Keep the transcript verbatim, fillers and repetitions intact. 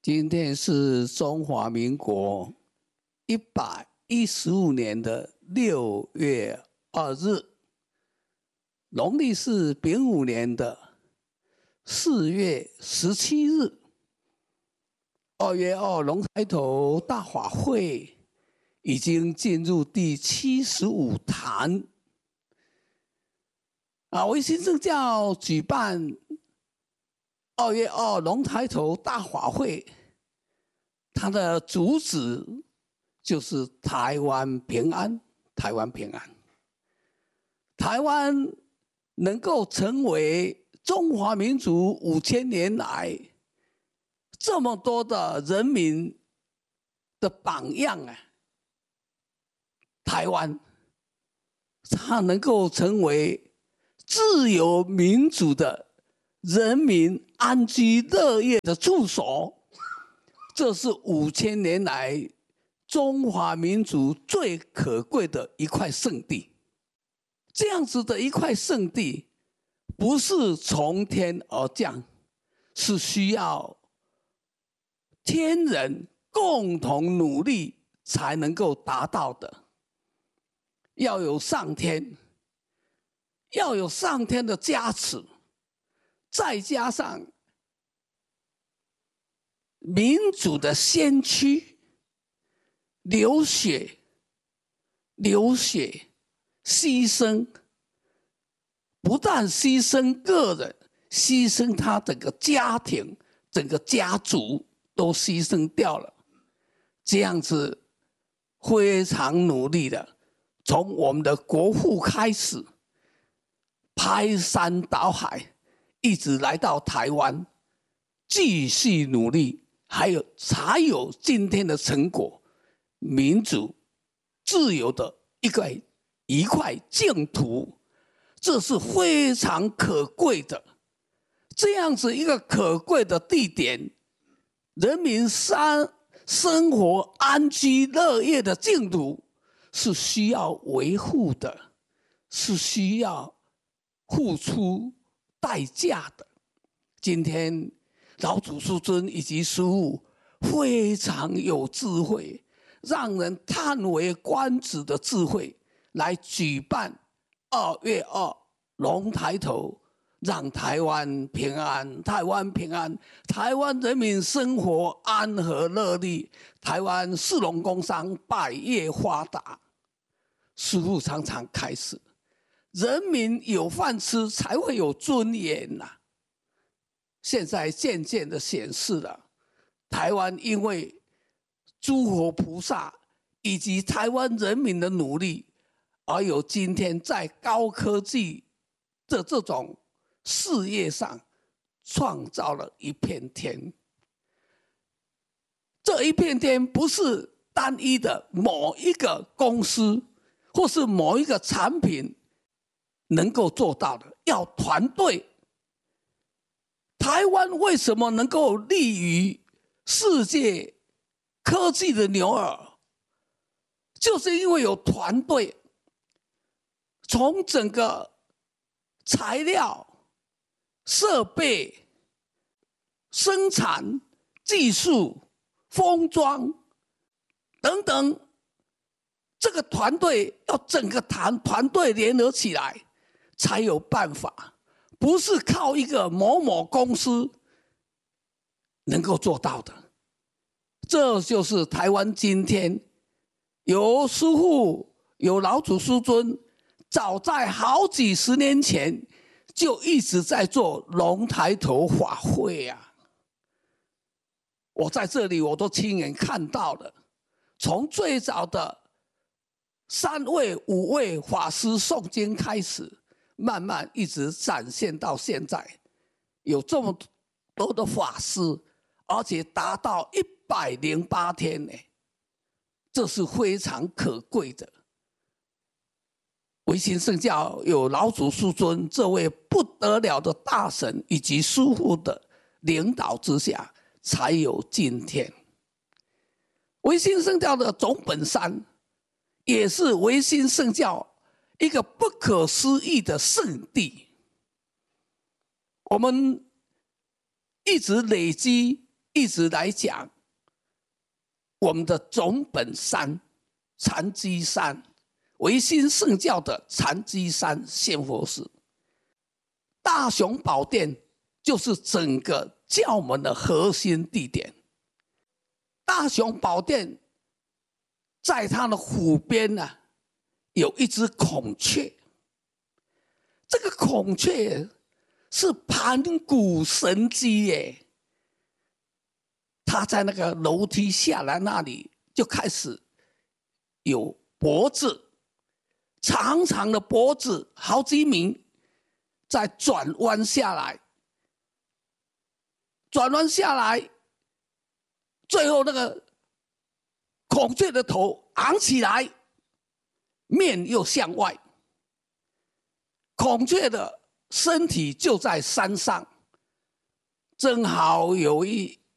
今天是中华民国一百一十五年的六月二日，农历是丙午年的四月十七日。二月二龙抬头大法会已经进入第七十五坛。啊，维新政教举办二月二龙抬头大法会，它的主旨就是台湾平安，台湾平安。台湾能够成为中华民族五千年来这么多的人民的榜样啊，台湾它能够成为自由民主的人民安居乐业的处所，这是五千年来中华民族最可贵的一块圣地。这样子的一块圣地，不是从天而降，是需要天人共同努力才能够达到的。要有上天，要有上天的加持，再加上民主的先驱流血、流血、牺牲，不但牺牲个人，牺牲他整个家庭、整个家族都牺牲掉了。这样子非常努力的，从我们的国父开始，排山倒海，一直来到台湾，继续努力，还有才有今天的成果，民主、自由的一块一块净土，这是非常可贵的。这样子一个可贵的地点，人民生生活安居乐业的净土，是需要维护的，是需要付出代价的。今天老祖师尊以及师父非常有智慧，让人叹为观止的智慧，来举办二月二龙抬头，让台湾平安，台湾平安，台湾人民生活安和乐利，台湾士农工商百业发达。师父常常开始，人民有饭吃才会有尊严呐、啊。现在渐渐的显示了，台湾因为诸佛菩萨以及台湾人民的努力，而有今天在高科技的这种事业上创造了一片天。这一片天不是单一的某一个公司或是某一个产品能够做到的，要团队。台湾为什么能够立于世界科技的牛耳，就是因为有团队，从整个材料、设备、生产、技术、封装等等，这个团队要整个团团队联合起来才有办法，不是靠一个某某公司能够做到的。这就是台湾今天有师父、有老祖师尊，早在好几十年前就一直在做龙抬头法会啊。我在这里我都亲眼看到了，从最早的三位、五位法师诵经开始，慢慢一直展现到现在，有这么多的法师，而且达到一百零八天呢，这是非常可贵的。维新圣教有老祖师尊这位不得了的大神以及师父的领导之下，才有今天。维新圣教的总本山，也是维新圣教一个不可思议的圣地。我们一直累积一直来讲我们的总本山禅机山，唯心圣教的禅机山现佛寺。大雄宝殿就是整个教门的核心地点。大雄宝殿在它的湖边呢、啊，有一只孔雀。这个孔雀是盘古神机耶，它在那个楼梯下来那里就开始有脖子，长长的脖子，好几米，再转弯下来，转弯下来，最后那个孔雀的头昂起来，面又向外。孔雀的身体就在山上，正好有一